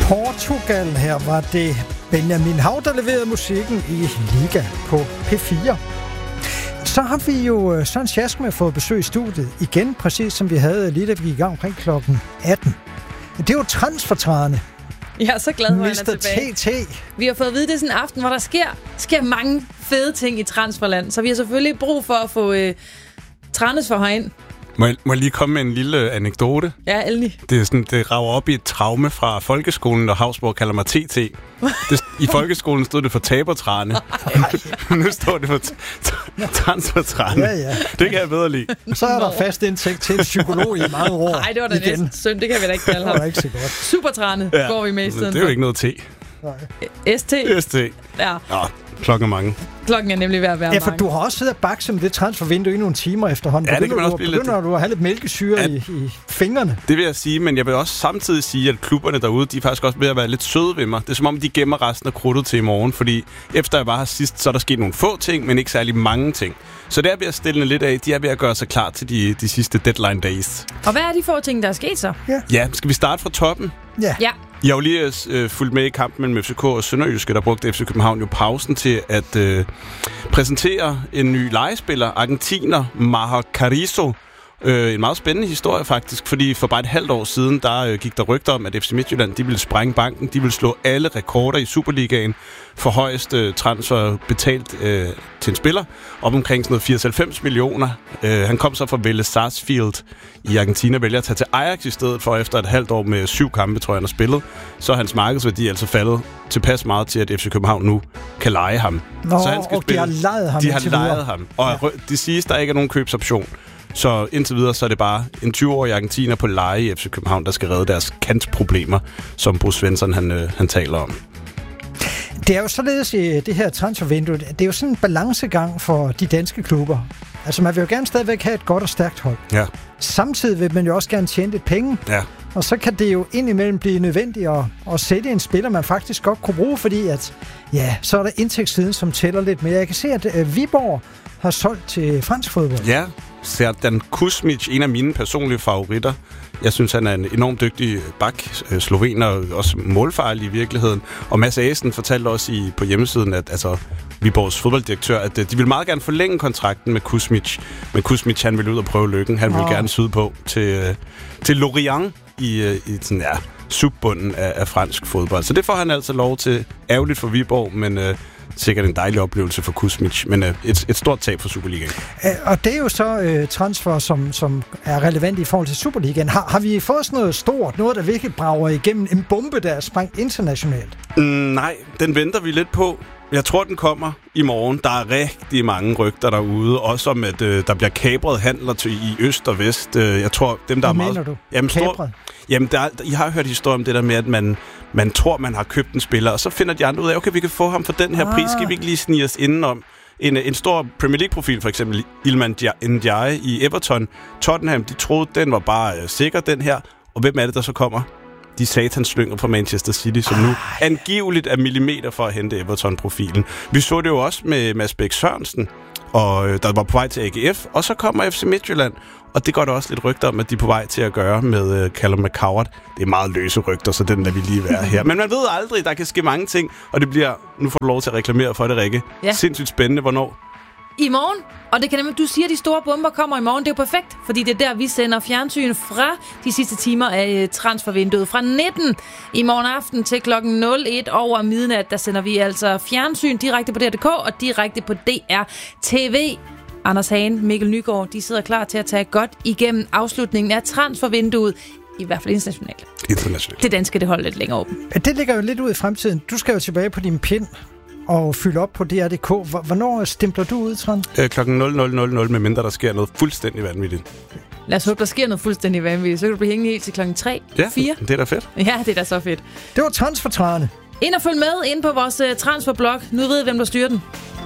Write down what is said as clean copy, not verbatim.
Portugal. Her var det Benjamin Hav, der leverede musikken i Liga på P4. Så har vi jo Søren Sjask fået besøg i studiet igen, præcis som vi havde lige da vi gik i gang omkring klokken 18. Det er jo transfertrædende. Jeg er så glad for, at han er tilbage. TT. Vi har fået at vide, det er sådan en aften, hvor der sker mange fede ting i transferland. Så vi har selvfølgelig brug for at få transfer herind. Må jeg lige komme med en lille anekdote? Ja, endelig. Det rager op i et traume fra folkeskolen, og Havsborg kalder mig TT. I folkeskolen stod det for tabertræne. Nu står det for transfertræne. Ja. Det kan jeg bedre lide. Så er der fast indtægt til en psykolog i mange år. Nej, det var da næsten synd. Det kan vi da ikke kalde ham. Det var ikke så godt. Supertræne går vi med i stedet. Det er jo ikke noget T. ST. Ja. Klokken er mange. Klokken er nemlig ved at være mange. mange. Du har også siddet og bakset med det transfervindue i nogle timer efterhånden. Ja, det kan man også blive lidt. Begynder du at have lidt mælkesyre i fingrene? Det vil jeg sige, men jeg vil også samtidig sige, at klubberne derude, de er faktisk også ved at være lidt søde ved mig. Det er som om, de gemmer resten af krudtet til i morgen, fordi efter jeg var her sidst, så er der sket nogle få ting, men ikke særlig mange ting. Så det er ved at stille lidt af. De er ved at gøre sig klar til de sidste deadline days. Og hvad er de få ting, der er sket så? Ja, skal vi starte fra toppen? Ja. Jeg har jo lige fulgt med i kampen mellem FCK og Sønderjyske, der brugte FC København jo pausen til at præsentere en ny legespiller, argentiner Maher Carrizo. En meget spændende historie faktisk, fordi for bare et halvt år siden, der gik der rygter om, at FC Midtjylland, de ville sprænge banken, de ville slå alle rekorder i Superligaen for højeste transfer betalt til en spiller, op omkring sådan noget 80-90 millioner. Han kom så fra Vélez Sarsfield i Argentina, vælger at tage til Ajax i stedet for, efter et halvt år med 7 kampe, tror jeg, han har spillet. Så er hans markedsværdi altså faldet tilpas meget til, at FC København nu kan leje ham. Nå, så han skal og spille. de har lejet ham. De har lejet ham. Og det siges, der ikke er nogen købsoption. Så indtil videre, så er det bare en 20-årig argentiner på leje i FC København, der skal redde deres kantproblemer, som Bruce Svensson han taler om. Det er jo således i det her transfervindue. Det er jo sådan en balancegang for de danske klubber. Altså man vil jo gerne stadigvæk have et godt og stærkt hold. Ja. Samtidig vil man jo også gerne tjene lidt penge. Ja. Og så kan det jo indimellem blive nødvendigt at sætte en spiller, man faktisk godt kunne bruge, fordi at, så er der indtægtssiden, som tæller lidt mere. Jeg kan se, at Viborg har solgt til fransk fodbold. Ja, Serdan Kuzmic, en af mine personlige favoritter. Jeg synes, han er en enormt dygtig bak, slovener, og også målfarlig i virkeligheden. Og Mads Asen fortalte også på hjemmesiden, at Viborgs fodbolddirektør, at de vil meget gerne forlænge kontrakten med Kuzmic. Men Kuzmic, han vil ud og prøve lykken. Han vil gerne syde på til Lorient i sådan, subbunden af fransk fodbold. Så det får han altså lov til. Ærgerligt for Viborg, men sikkert en dejlig oplevelse for Kuzmic, men et stort tab for Superligaen. Og det er jo så transfer, som er relevant i forhold til Superligaen. Har vi fået sådan noget stort, noget der virkelig brager igennem en bombe, der er sprængt internationalt? Nej, den venter vi lidt på. Jeg tror, den kommer i morgen. Der er rigtig mange rygter derude, også om, at der bliver kapret handler i øst og vest. Jeg tror, dem der Hvad er mener meget... du? Kapret? Jamen, jeg har hørt historier om det der med, at man tror, man har købt en spiller, og så finder de andre ud af, okay, vi kan få ham for den her pris, skal vi ikke lige snige os indenom? En stor Premier League-profil, for eksempel Iliman Ndiaye i Everton. Tottenham, de troede, den var bare sikker, den her. Og hvem er det, der så kommer? De satans slynger fra Manchester City, som nu angiveligt er millimeter for at hente Everton-profilen. Vi så det jo også med Mads Bæk Sørensen, og der var på vej til AGF, og så kommer FC Midtjylland, og det går der også lidt rygter om, at de er på vej til at gøre med Callum McCoward. Det er meget løse rygter, så den lader vi lige være her. Men man ved aldrig, der kan ske mange ting, og det bliver, nu får du lov til at reklamere for det, Rikke. Ja. Sindssygt spændende, hvornår? I morgen. Og det kan nemlig, du siger, at de store bomber kommer i morgen. Det er jo perfekt, fordi det er der, vi sender fjernsyn fra de sidste timer af transfervinduet. Fra 19 i morgen aften til klokken 01 over midnat, der sender vi altså fjernsyn direkte på DR.dk og direkte på DR TV. Anders Hagen, Mikkel Nygaard, de sidder klar til at tage godt igennem afslutningen af transfervinduet. I hvert fald internationalt. Det danske, det holder lidt længere åben. Det ligger jo lidt ud i fremtiden. Du skal jo tilbage på din pind og fylde op på DR.dk. Hvornår stempler du ud, Trond? Klokken 00:00, medmindre der sker noget fuldstændig vanvittigt. Lad os håbe, der sker noget fuldstændig vanvittigt. Så kan du blive hængende helt til klokken 3, 4. Det er da fedt. Ja, det er da så fedt. Det var transfertrædende. Ind og følg med ind på vores transferblog. Nu ved I, hvem der styrer den.